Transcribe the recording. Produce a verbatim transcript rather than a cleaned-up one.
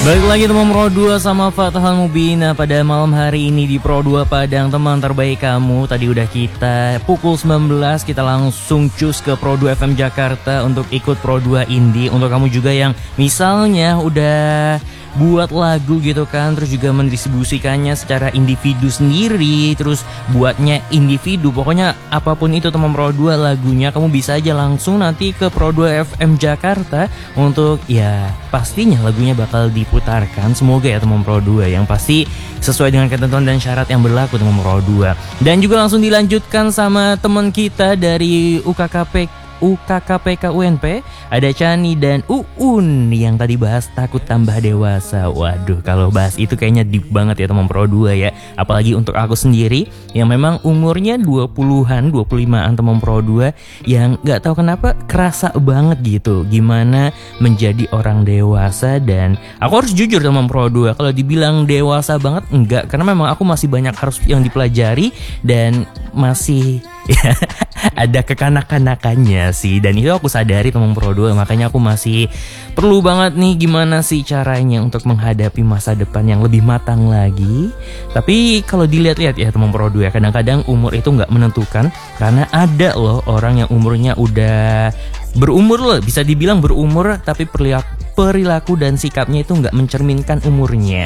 Balik lagi teman Pro dua sama Fathal Mubina pada malam hari ini di Pro dua Padang, teman terbaik kamu. Tadi udah kita pukul sembilan belas kita langsung cus ke Pro dua F M Jakarta untuk ikut Pro dua Indie. Untuk kamu juga yang misalnya udah buat lagu gitu kan, terus juga mendistribusikannya secara individu sendiri, terus buatnya individu, pokoknya apapun itu teman Pro dua lagunya, kamu bisa aja langsung nanti ke Pro dua F M Jakarta untuk ya pastinya lagunya bakal diputarkan. Semoga ya teman Pro dua yang pasti sesuai dengan ketentuan dan syarat yang berlaku teman Pro dua. Dan juga langsung dilanjutkan sama teman kita dari U K K P U K K P K U N P, ada Chani dan Uun yang tadi bahas takut tambah dewasa. Waduh, kalau bahas itu kayaknya deep banget ya teman Pro dua ya. Apalagi untuk aku sendiri yang memang umurnya dua puluhan, dua puluh limaan teman Pro dua, yang gak tahu kenapa kerasa banget gitu gimana menjadi orang dewasa. Dan aku harus jujur teman Pro dua, kalau dibilang dewasa banget enggak, karena memang aku masih banyak harus yang dipelajari dan masih ya, ada kekanak-kanakannya sih. Dan itu aku sadari teman Pro dua, makanya aku masih perlu banget nih gimana sih caranya untuk menghadapi masa depan yang lebih matang lagi. Tapi kalau dilihat-lihat ya teman Pro dua, kadang-kadang umur itu nggak menentukan, karena ada loh orang yang umurnya udah berumur loh, bisa dibilang berumur, tapi perilaku, perilaku dan sikapnya itu nggak mencerminkan umurnya.